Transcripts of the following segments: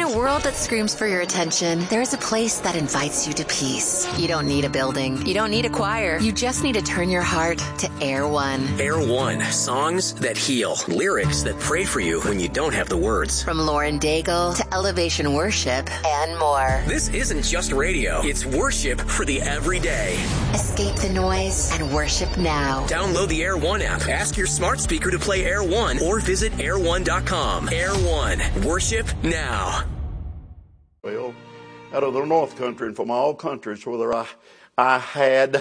a world that screams for your attention, there is a place that invites you to peace. You don't need a building. You don't need a choir. You just need to turn your heart to Air One. Air One. Songs that heal. Lyrics that pray for you when you don't have the words. From Lauren Daigle to Elevation Worship and more. This isn't just radio. It's worship for the everyday. Escape the noise and worship now. Download the Air One app. Ask your smart speaker to play Air One or visit air1.com. Air One. Worship now. Well, out of the North Country and from all countries, whether I had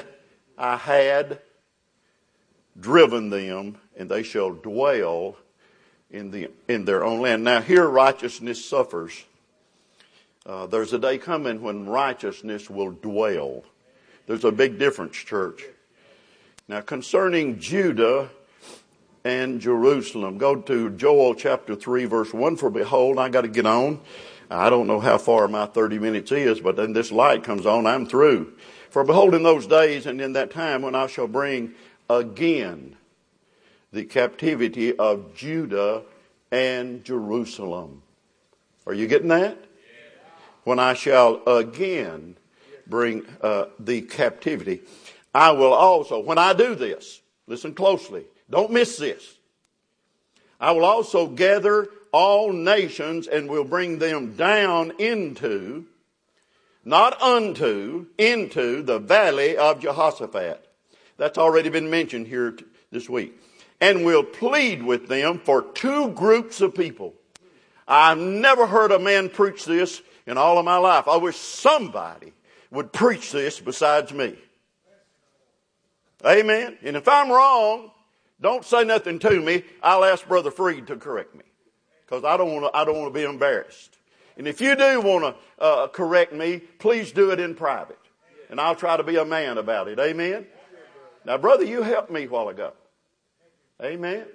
driven them, and they shall dwell in their own land. Now here righteousness suffers. There's a day coming when righteousness will dwell. There's a big difference, church. Now concerning Judah and Jerusalem, go to Joel chapter 3 verse 1. For behold, I got to get on. I don't know how far my 30 minutes is, but then this light comes on, I'm through. For behold, in those days and in that time when I shall bring again the captivity of Judah and Jerusalem. Are you getting that? When I shall again bring the captivity. I will also, when I do this, listen closely, don't miss this. I will also gather all nations and will bring them down into, not unto, into the valley of Jehoshaphat. That's already been mentioned here this week. And will plead with them for two groups of people. I've never heard a man preach this in all of my life. I wish somebody would preach this besides me. Amen. And if I'm wrong, don't say nothing to me. I'll ask Brother Freed to correct me, because I don't want to be embarrassed. And if you do want to correct me, please do it in private, and I'll try to be a man about it. Amen. Now, brother, you helped me a while ago. Amen.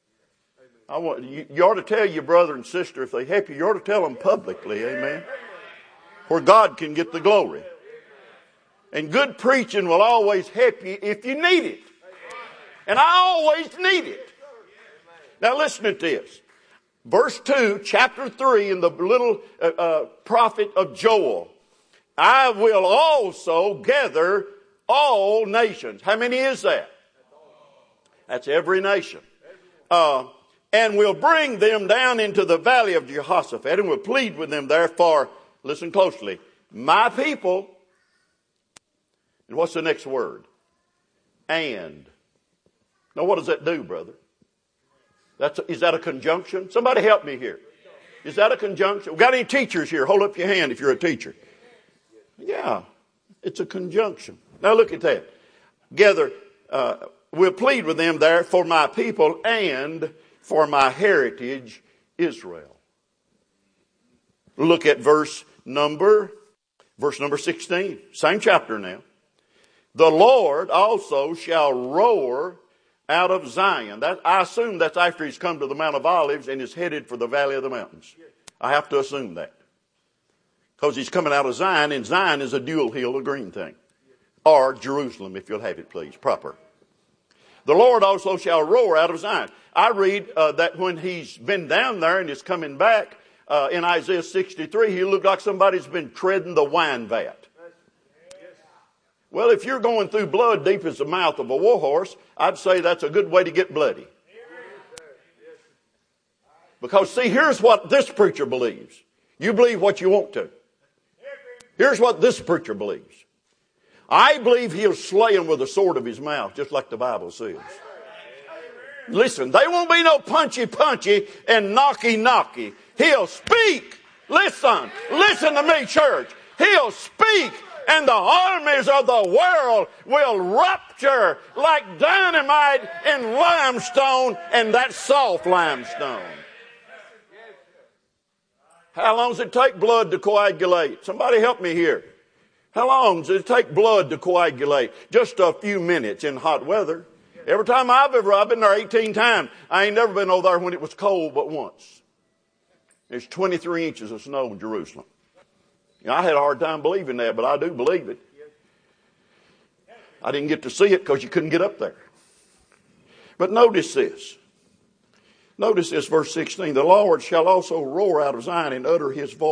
I want you ought to tell your brother and sister, if they help you, you ought to tell them publicly. Amen. Where God can get the glory. And good preaching will always help you if you need it. And I always need it. Now listen to this. Verse 2, chapter 3 in the little prophet of Joel. I will also gather all nations. How many is that? That's every nation. And will bring them down into the valley of Jehoshaphat and will plead with them there for, listen closely, my people. And what's the next word? And. Now what does that do, brother? Is that a conjunction? Somebody help me here. Is that a conjunction? We got any teachers here? Hold up your hand if you're a teacher. Yeah, it's a conjunction. Now look at that. Gather, we'll plead with them there for my people and for my heritage, Israel. Look at verse number 16. Same chapter now. The Lord also shall roar out of Zion. I assume that's after he's come to the Mount of Olives and is headed for the valley of the mountains. I have to assume that. Because he's coming out of Zion, and Zion is a dual hill, a green thing. Or Jerusalem, if you'll have it, please, proper. The Lord also shall roar out of Zion. I read that when he's been down there and is coming back in Isaiah 63, he looked like somebody's been treading the wine vat. Well, if you're going through blood deep as the mouth of a war horse, I'd say that's a good way to get bloody. Because see, here's what this preacher believes. You believe what you want to. Here's what this preacher believes. I believe he'll slay him with the sword of his mouth, just like the Bible says. Listen, they won't be no punchy and knocky. He'll speak. Listen to me, church. He'll speak. And the armies of the world will rupture like dynamite in limestone, and that soft limestone. How long does it take blood to coagulate? Somebody help me here. How long does it take blood to coagulate? Just a few minutes in hot weather. Every time I've been there 18 times. I ain't never been over there when it was cold but once. There's 23 inches of snow in Jerusalem. I had a hard time believing that, but I do believe it. I didn't get to see it because you couldn't get up there. But notice this. Notice this, verse 16. The Lord shall also roar out of Zion and utter his voice.